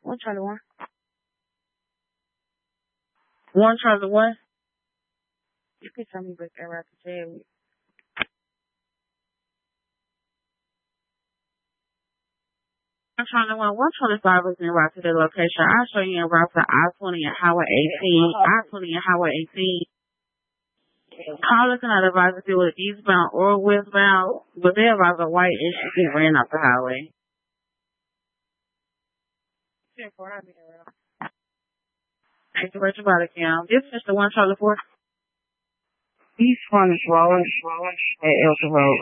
One Charlie one. One Charlie one. You can tell me, but I have to tell you. I'm trying to 125 is in route to the location. I'll show you in route to I-20 and Highway 18. I-20 and Highway 18. Callers cannot advise if it was eastbound or westbound, but they advise a white SUV ran off the highway. Thank you, Rachel Body Cam. This is the one Charlie 4. East Frontage Road at Elton Road.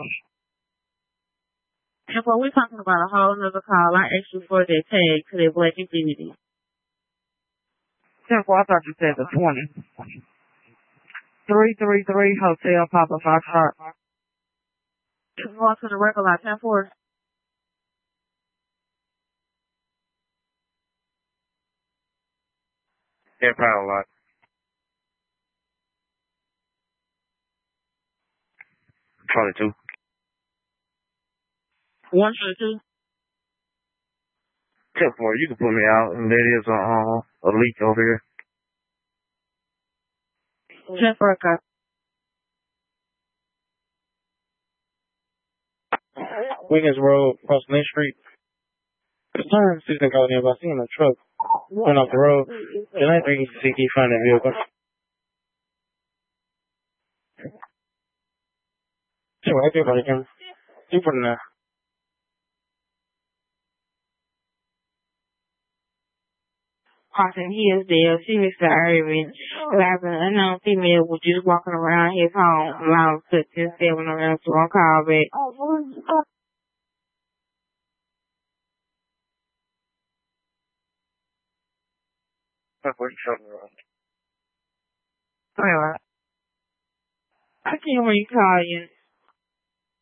And what we're talking about a whole nother call, I asked you for their tag to their Black Infinity. Simple, I thought you said the 20. 333 Hotel Papa Foxtrot. Going to the record lot 10-4. Yeah, power lot. Charlie 2. 122. 10-4, you can put me out, and that is a leak over here. 10-4, okay. Wiggins Road, across Lynch Street. It's time Susan called in about seeing a truck went off the road. And I think he found that vehicle. Sure, I do, buddy. You put it in there. Crossing Hills there, she was Irving. Laughing, an unknown female was just walking around his home. Along to just going around to one call back. Anyway, I can't when you call you.